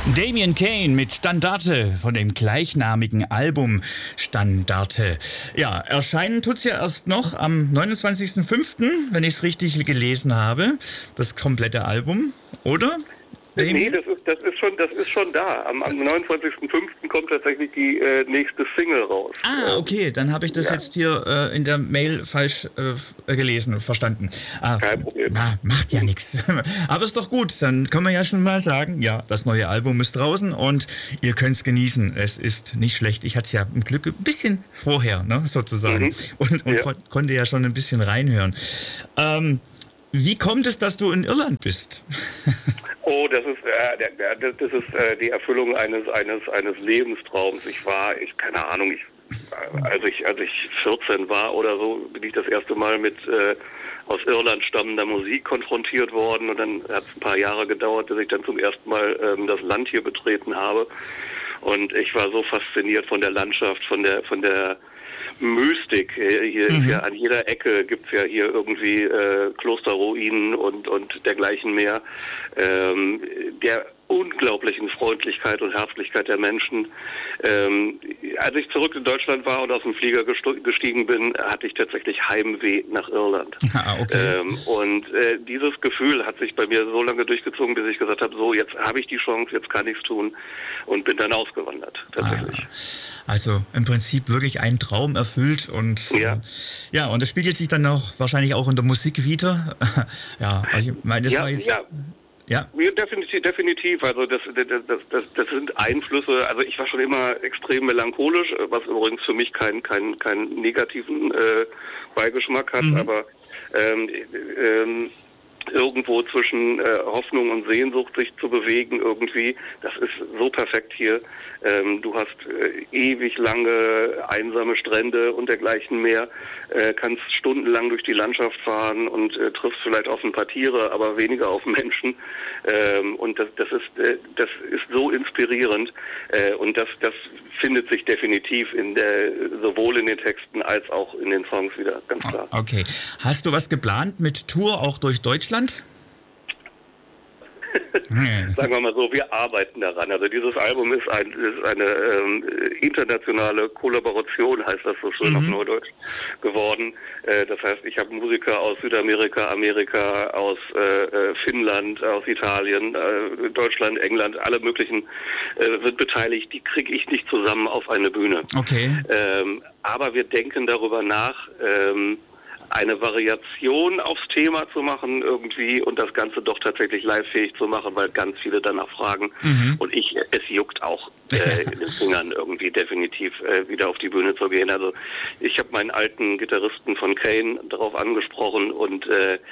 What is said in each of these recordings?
Damien Kane mit Standarte von dem gleichnamigen Album Standarte. Ja, erscheinen tut's ja erst noch am 29.05., wenn ich es richtig gelesen habe, das komplette Album, oder? Nee, das ist schon da. Am 29.05. kommt tatsächlich die nächste Single raus. Ah, okay, dann habe ich das jetzt hier in der Mail falsch gelesen, verstanden. Kein Problem. Macht ja nichts. Aber ist doch gut, dann können wir ja schon mal sagen, ja, das neue Album ist draußen und ihr könnt es genießen. Es ist nicht schlecht. Ich hatte es ja im Glück ein bisschen vorher, ne, sozusagen, und konnte ja schon ein bisschen reinhören. Wie kommt es, dass du in Irland bist? Oh, das ist die Erfüllung eines Lebenstraums. Keine Ahnung, als ich 14 war oder so, bin ich das erste Mal mit aus Irland stammender Musik konfrontiert worden, und dann hat es ein paar Jahre gedauert, bis ich dann zum ersten Mal das Land hier betreten habe, und ich war so fasziniert von der Landschaft, von der Mystik. Hier ist ja an jeder Ecke gibt's ja hier irgendwie Klosterruinen und dergleichen mehr. Der unglaublichen Freundlichkeit und Herzlichkeit der Menschen. Als ich zurück in Deutschland war und aus dem Flieger gestiegen bin, hatte ich tatsächlich Heimweh nach Irland. Okay. Dieses Gefühl hat sich bei mir so lange durchgezogen, bis ich gesagt habe, so, jetzt habe ich die Chance, jetzt kann ich es tun, und bin dann ausgewandert, tatsächlich. Also im Prinzip wirklich ein Traum erfüllt, und ja, und das spiegelt sich dann auch wahrscheinlich auch in der Musik wieder. Ja, also ich meine, das war jetzt... Ja, definitiv. Also das sind Einflüsse. Also ich war schon immer extrem melancholisch, was übrigens für mich keinen negativen Beigeschmack hat, aber irgendwo zwischen Hoffnung und Sehnsucht sich zu bewegen irgendwie, das ist so perfekt hier. Du hast ewig lange einsame Strände und dergleichen mehr, kannst stundenlang durch die Landschaft fahren und triffst vielleicht auf ein paar Tiere, aber weniger auf Menschen. Und das ist so inspirierend, und das findet sich definitiv sowohl in den Texten als auch in den Songs wieder, ganz klar. Okay. Hast du was geplant mit Tour auch durch Deutschland? Sagen wir mal so, wir arbeiten daran. Also dieses Album ist eine internationale Kollaboration, heißt das so schön auf Neudeutsch, geworden. Das heißt, ich habe Musiker aus Südamerika, Amerika, aus Finnland, aus Italien, Deutschland, England, alle möglichen sind beteiligt. Die kriege ich nicht zusammen auf eine Bühne. Okay. Aber wir denken darüber nach, eine Variation aufs Thema zu machen irgendwie und das Ganze doch tatsächlich livefähig zu machen, weil ganz viele danach fragen. Und es juckt auch in den Fingern irgendwie definitiv wieder auf die Bühne zu gehen. Also ich habe meinen alten Gitarristen von Kane darauf angesprochen, und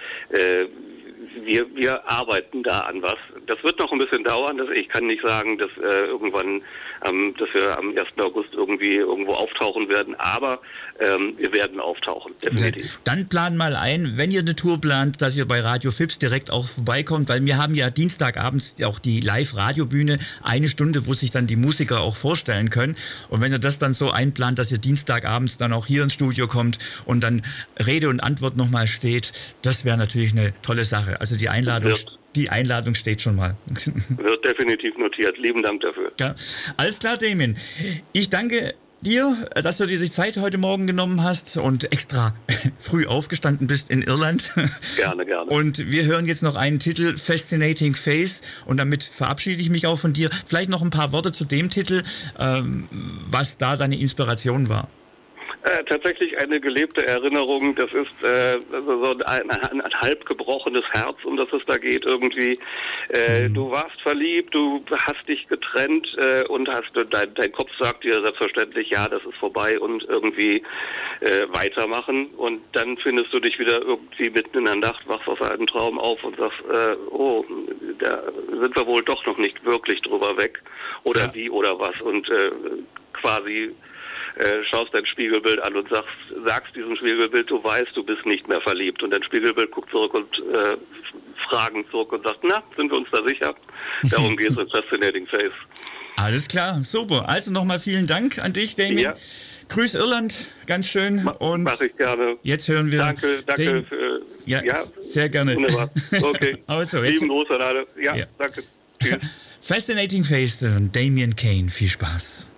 wir arbeiten da an was. Das wird noch ein bisschen dauern. Ich kann nicht sagen, dass dass wir am 1. August irgendwo auftauchen werden, aber wir werden auftauchen, definitiv. Dann plan mal ein, wenn ihr eine Tour plant, dass ihr bei Radio Fips direkt auch vorbeikommt, weil wir haben ja Dienstagabends auch die Live-Radiobühne, 1 Stunde, wo sich dann die Musiker auch vorstellen können. Und wenn ihr das dann so einplant, dass ihr Dienstagabends dann auch hier ins Studio kommt und dann Rede und Antwort nochmal steht, das wäre natürlich eine tolle Sache. Also die Einladung steht schon mal. Wird definitiv notiert. Lieben Dank dafür. Ja. Alles klar, Damien. Ich danke dir, dass du dir die Zeit heute Morgen genommen hast und extra früh aufgestanden bist in Irland. Gerne. Und wir hören jetzt noch einen Titel, Fascinating Face, und damit verabschiede ich mich auch von dir. Vielleicht noch ein paar Worte zu dem Titel, was da deine Inspiration war. Tatsächlich eine gelebte Erinnerung. Das ist so ein halb gebrochenes Herz, um das es da geht irgendwie. Du warst verliebt, du hast dich getrennt und dein Kopf sagt dir selbstverständlich, ja, das ist vorbei, und irgendwie weitermachen. Und dann findest du dich wieder irgendwie mitten in der Nacht, wachst aus einem Traum auf und sagst, da sind wir wohl doch noch nicht wirklich drüber weg. Oder wie oder was. Und quasi schaust dein Spiegelbild an und sagst diesem Spiegelbild, du weißt, du bist nicht mehr verliebt. Und dein Spiegelbild guckt zurück und Fragen zurück und sagt, na, sind wir uns da sicher? Darum geht es in Fascinating Face. Alles klar, super. Also nochmal vielen Dank an dich, Damien. Ja. Grüß Irland, ganz schön. Mach ich gerne. Jetzt hören wir... Danke für... Ja, sehr gerne. Wunderbar. Okay. Also, Lieben Gruß an alle. Ja, danke. Tschüss. Fascinating Face und Damien Kane. Viel Spaß.